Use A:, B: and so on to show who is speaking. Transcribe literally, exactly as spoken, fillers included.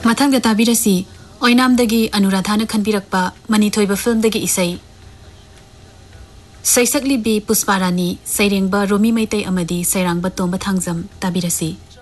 A: मथंग ताबिरसी ओइनामदगी अनुराधाना खनबिरक्पा मनिथोइबा फिल्मदगी इसै सैसकलिबी पुष्पारानी सैरेंगबा रोमी मैतै अमदी सैरांगबा तोंबा थांगजम ताबिरसी।